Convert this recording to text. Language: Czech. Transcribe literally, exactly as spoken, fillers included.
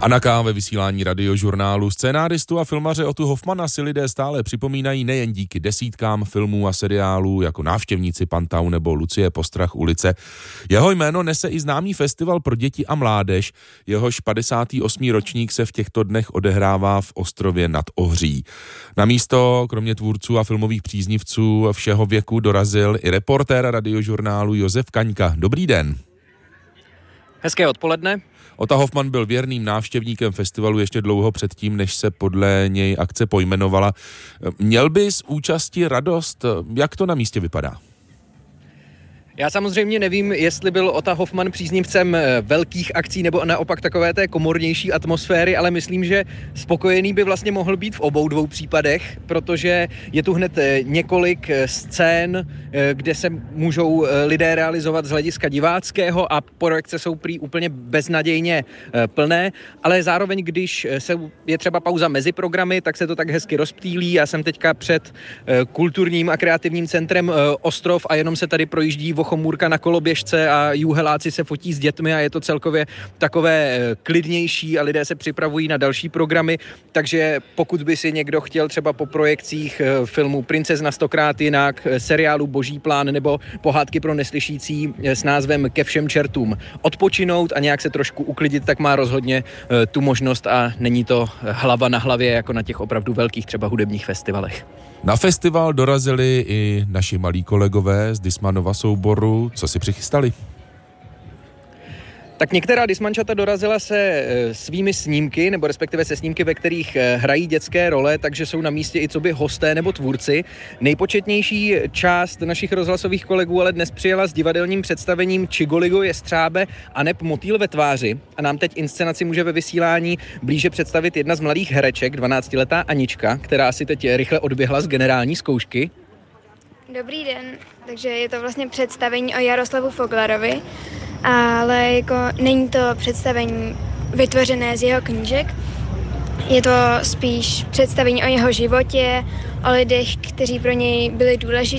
Anna K. ve vysílání Radiožurnálu. Scénáristu a filmaře Ottu Hoffmana si lidé stále připomínají nejen díky desítkám filmů a seriálů jako Návštěvníci Pantau nebo Lucie Postrach ulice. Jeho jméno nese i známý festival pro děti a mládež. Jehož padesátý osmý ročník se v těchto dnech odehrává v Ostrově nad Ohří. Na místo, kromě tvůrců a filmových příznivců všeho věku, dorazil i reportér Radiožurnálu Josef Kaňka. Dobrý den. Hezké odpoledne. Otta Hoffman byl věrným návštěvníkem festivalu ještě dlouho předtím, než se podle něj akce pojmenovala. Měl by z účasti radost? Jak to na místě vypadá? Já samozřejmě nevím, jestli byl Otta Hoffman příznivcem velkých akcí nebo naopak takové té komornější atmosféry, ale myslím, že spokojený by vlastně mohl být v obou dvou případech, protože je tu hned několik scén, kde se můžou lidé realizovat z hlediska diváckého a projekce jsou prý úplně beznadějně plné, ale zároveň, když se je třeba pauza mezi programy, tak se to tak hezky rozptýlí. Já jsem teďka před kulturním a kreativním centrem Ostrov a jenom se tady projíždí Chomůrka na koloběžce a jůheláci se fotí s dětmi a je to celkově takové klidnější a lidé se připravují na další programy, takže pokud by si někdo chtěl třeba po projekcích filmu Princezna stokrát jinak, seriálu Boží plán nebo Pohádky pro neslyšící s názvem Ke všem čertům odpočinout a nějak se trošku uklidit, tak má rozhodně tu možnost a není to hlava na hlavě jako na těch opravdu velkých třeba hudebních festivalech. Na festival dorazili i naši malí kolegové z Dismanova souboru. Co si přichystali? Tak některá dismančata dorazila se svými snímky, nebo respektive se snímky, ve kterých hrají dětské role, takže jsou na místě i coby hosté nebo tvůrci. Nejpočetnější část našich rozhlasových kolegů ale dnes přijela s divadelním představením Čigoligo jestřábe aneb Motýl ve tváři. A nám teď inscenaci může ve vysílání blíže představit jedna z mladých hereček, dvanáctiletá Anička, která si teď rychle odběhla z generální zkoušky. Dobrý den, takže je to vlastně představení o Jaroslavu Foglarovi, ale jako není to představení vytvořené z jeho knížek. Je to spíš představení o jeho životě, o lidech, kteří pro něj byli důležití.